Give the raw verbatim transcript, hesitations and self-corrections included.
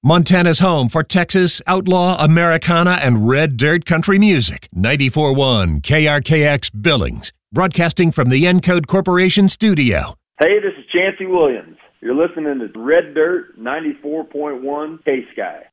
Montana's home for Texas, outlaw, Americana, and red dirt country music. ninety-four point one K R K X Billings, broadcasting from the Encode Corporation studio. Hey, this is Chancey Williams. You're listening to Red Dirt ninety-four point one K-Sky.